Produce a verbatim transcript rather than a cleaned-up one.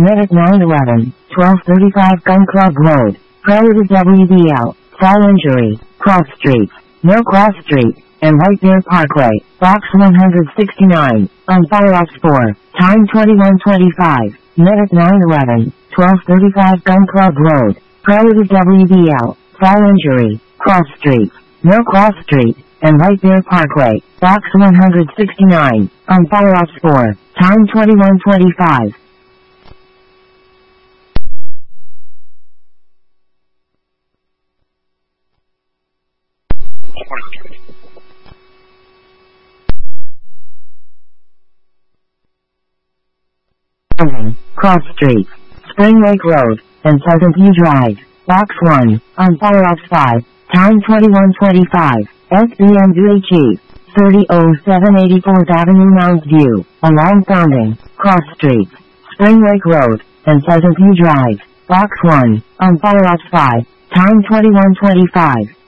Medic nine eleven, twelve thirty-five Gun Club Road, prior to W B L, fall injury, cross streets, no cross street, and White Bear Parkway, box one sixty-nine, on fire ops four, time twenty-one twenty-five, Medic nine eleven, twelve thirty-five Gun Club Road, prior to W B L, fall injury, cross streets, no cross street, and White Bear Parkway, box one sixty-nine, on fire ops four, time twenty-one twenty-five. Cross Street, Spring Lake Road, and Pleasant View Drive, box one, on fire ops five, time twenty-one twenty-five, S B M V H E, thirty oh seven eighty-fourth Avenue Mounds View, along Founding, Cross Street, Spring Lake Road, and Pleasant View Drive, box one, on fire ops five, time twenty-one twenty-five.